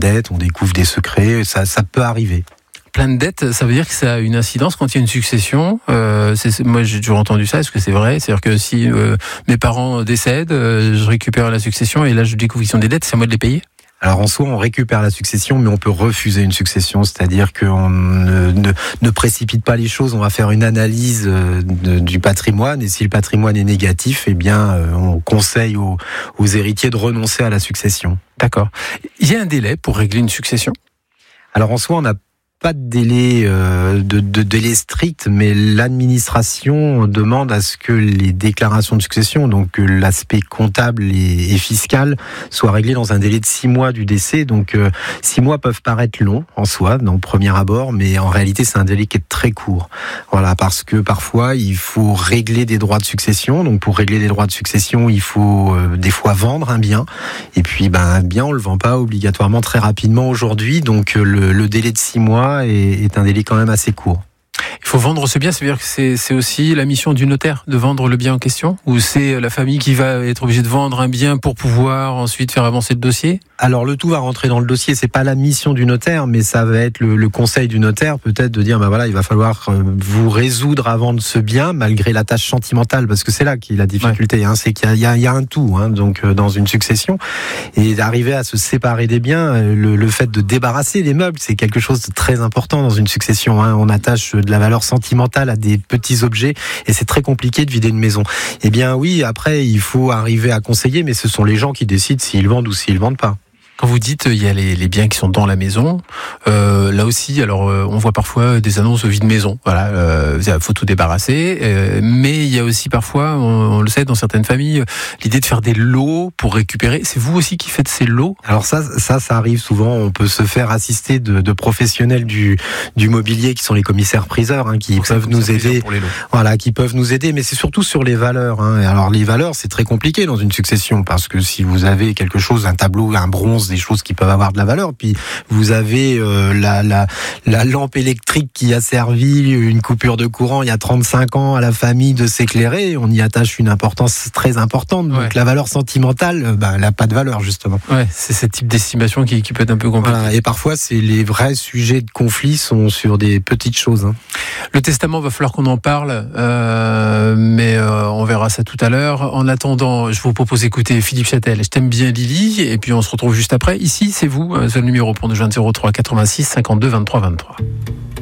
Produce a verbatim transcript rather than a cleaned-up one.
dettes, on découvre des secrets, ça, ça peut arriver. Plein de dettes, ça veut dire que ça a une incidence quand il y a une succession. Euh, c'est, moi, j'ai toujours entendu ça. Est-ce que c'est vrai ? C'est-à-dire que si euh, mes parents décèdent, euh, je récupère la succession et là, je découvre qu'ils ont des dettes, c'est à moi de les payer ? Alors en soi, on récupère la succession, mais on peut refuser une succession, c'est-à-dire qu'on ne, ne, ne précipite pas les choses. On va faire une analyse de, du patrimoine, et si le patrimoine est négatif, eh bien, on conseille aux, aux héritiers de renoncer à la succession. D'accord. Il y a un délai pour régler une succession ? Alors en soi, on n'a pas de délai, euh, de, de délai strict, mais l'administration demande à ce que les déclarations de succession, donc l'aspect comptable et, et fiscal, soient réglés dans un délai de six mois du décès. Donc euh, six mois peuvent paraître longs en soi, dans le premier abord, mais en réalité c'est un délai qui est très court. Voilà, parce que parfois il faut régler des droits de succession. Donc pour régler des droits de succession, il faut euh, des fois vendre un bien. Et puis ben un bien on le vend pas obligatoirement très rapidement aujourd'hui. Donc euh, le, le délai de six mois est un délai quand même assez court. Il faut vendre ce bien, ça veut dire que c'est, c'est aussi la mission du notaire de vendre le bien en question ? Ou c'est la famille qui va être obligée de vendre un bien pour pouvoir ensuite faire avancer le dossier ? Alors le tout va rentrer dans le dossier, c'est pas la mission du notaire, mais ça va être le, le conseil du notaire, peut-être de dire, ben voilà, il va falloir vous résoudre à vendre ce bien, malgré la tâche sentimentale, parce que c'est là qu'il y a la difficulté, ouais. hein, c'est qu'il y a, il y, a, il y a un tout, hein, donc dans une succession, et d'arriver à se séparer des biens, le, le fait de débarrasser les meubles, c'est quelque chose de très important dans une succession. Hein, on attache de la valeur sentimentale à des petits objets, et c'est très compliqué de vider une maison. Eh bien oui, après il faut arriver à conseiller, mais ce sont les gens qui décident s'ils vendent ou s'ils vendent pas. Quand vous dites il y a les, les biens qui sont dans la maison, euh, là aussi, alors euh, on voit parfois des annonces vide maison. Voilà, euh, faut tout débarrasser. Euh, mais il y a aussi parfois, on, on le sait, dans certaines familles, l'idée de faire des lots pour récupérer. C'est vous aussi qui faites ces lots ? Alors ça, ça, ça arrive souvent. On peut se faire assister de, de professionnels du, du mobilier qui sont les commissaires-priseurs, hein, qui donc peuvent nous aider. Pour les lots. Voilà, qui peuvent nous aider. Mais c'est surtout sur les valeurs. Hein. Et alors les valeurs, c'est très compliqué dans une succession parce que si vous avez quelque chose, un tableau, un bronze, des choses qui peuvent avoir de la valeur. Puis vous avez euh, la, la, la lampe électrique qui a servi une coupure de courant il y a trente-cinq ans à la famille de s'éclairer. On y attache une importance très importante. Donc ouais. la valeur sentimentale, ben, elle n'a pas de valeur justement. Ouais, c'est ce type d'estimation qui, qui peut être un peu compliqué. Voilà, et parfois, c'est les vrais sujets de conflit sont sur des petites choses. Hein. Le testament, va falloir qu'on en parle, euh, mais euh, on verra ça tout à l'heure. En attendant, je vous propose d'écouter Philippe Châtel. Je t'aime bien Lily, et puis on se retrouve juste après. Ici, c'est vous, c'est le numéro pour nous joindre zéro trois quatre-vingt-six cinquante-deux vingt-trois vingt-trois.